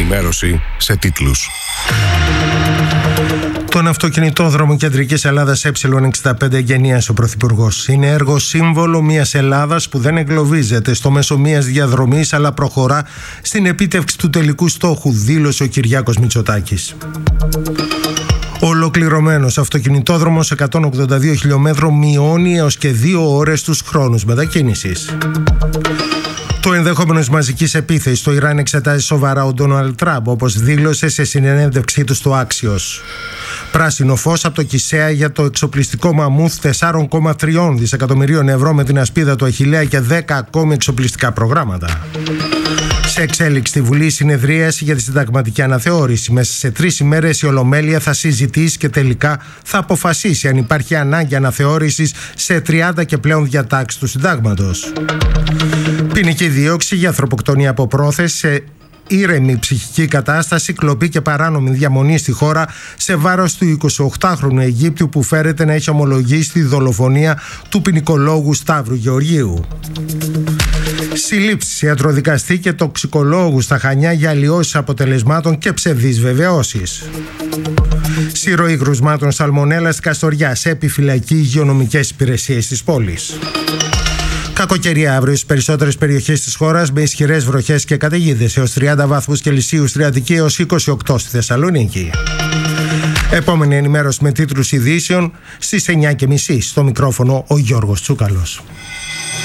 ενημέρωση σε τίτλους. Τον αυτοκινητόδρομο Κεντρικής Ελλάδας Ε65 εγκαινίασε ο Πρωθυπουργός. Είναι έργο σύμβολο μιας Ελλάδας που δεν εγκλωβίζεται στο μέσο μιας διαδρομής, αλλά προχωρά στην επίτευξη του τελικού στόχου, δήλωσε ο Κυριάκος Μητσοτάκης. Ο ολοκληρωμένος αυτοκινητόδρομος 182 χιλιόμετρων μειώνει έως και 2 ώρες τους χρόνους μετακίνησης. Το ενδεχόμενο μαζικής επίθεσης στο Ιράν εξετάζει σοβαρά ο Ντόναλντ Τραμπ, όπως δήλωσε σε συνενέντευξή του στο Άξιος. Πράσινο φως από το Κισέα για το εξοπλιστικό μαμούθ 4,3 δισεκατομμυρίων ευρώ με την ασπίδα του Αχιλλέα και 10 ακόμη εξοπλιστικά προγράμματα. Σε εξέλιξη στη Βουλή, συνεδρίαση για τη συνταγματική αναθεώρηση. Μέσα σε 3 ημέρες η Ολομέλεια θα συζητήσει και τελικά θα αποφασίσει αν υπάρχει ανάγκη αναθεώρησης σε 30 και πλέον διατάξεις του συντάγματος. Ποινική δίωξη για ανθρωποκτονία από πρόθεση σε ήρεμη ψυχική κατάσταση, κλοπή και παράνομη διαμονή στη χώρα σε βάρος του 28χρονου Αιγύπτιου που φέρεται να έχει ομολογήσει τη δολοφονία του ποινικολόγου Σταύρου Γεωργίου. Συλλήψεις ιατροδικαστή και τοξικολόγου στα Χανιά για αλλοιώσεις αποτελεσμάτων και ψευδείς βεβαιώσεις. Συρροή κρουσμάτων σαλμονέλα στη Καστοριά, σε επιφυλακή υγειονομικές υπηρεσίες της πόλης. Κακοκαιρία αύριο στις περισσότερες περιοχές της χώρας με ισχυρές βροχές και καταιγίδες έως 30 βαθμούς Κελσίου στη Αττική έως 28 στη Θεσσαλονίκη. Επόμενη ενημέρωση με τίτλους ειδήσεων στις 9:30. Στο μικρόφωνο ο Γιώργος Τσούκαλος.